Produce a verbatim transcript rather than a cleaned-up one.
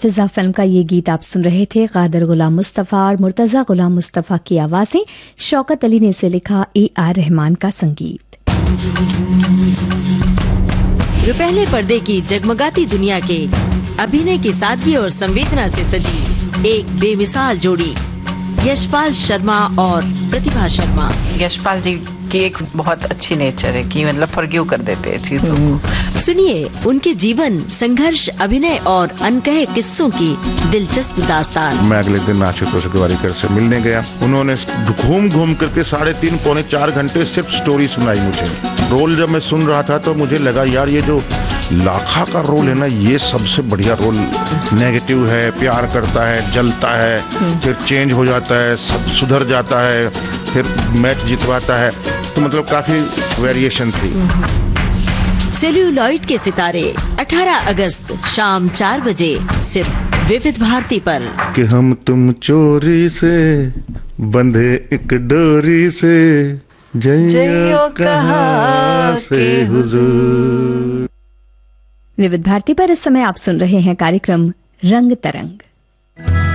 फिजा film का ये गीत आप सुन रहे थे। कादर गुलाम मुस्तफ़ा और मुर्तज़ा गुलाम मुस्तफ़ा की आवाज़ें, शौकत अली ने इसे लिखा, ए आर रहमान का संगीत। रुपहले पर्दे की जगमगाती दुनिया के अभिनय की सादगी और संवेदना से सजी एक बेमिसाल जोड़ी, यशपाल शर्मा और प्रतिभा शर्मा। यशपाल जी की एक बहुत अच्छी नेचर है कि मतलब फॉरगिव कर देते हैं चीजों को। सुनिए उनके जीवन, संघर्ष, अभिनय और अनकहे किस्सों की दिलचस्प दास्तान। मैं अगले दिन आशुतोष गोवारिकर से मिलने गया। उन्होंने घूम घूम करके साढ़े तीन पौने चार घंटे सिर्फ स्टोरी सुनाई मुझे। रोल जब मैं सुन रहा था तो मुझे लगा यार ये जो लाखा का रोल है ना, ये सबसे बढ़िया रोल। नेगेटिव है, प्यार करता है, जलता है, फिर चेंज हो जाता है, सब सुधर जाता है, फिर मैच जितवाता है, तो मतलब काफी वेरिएशन थी। सेल्यूलॉइड के सितारे अठारह अगस्त शाम चार बजे सिर्फ विविध भारती पर। कि हम तुम चोरी से बंधे एक डोरी से, जइयो कहाँ से हुजूर। विविध भारती पर इस समय आप सुन रहे हैं कार्यक्रम रंग तरंग।